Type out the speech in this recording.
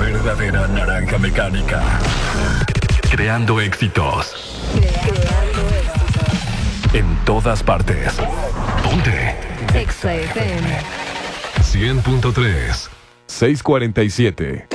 verdadera naranja mecánica. Creando éxitos. En todas partes. Ponte. Exa FM 100.3. 647.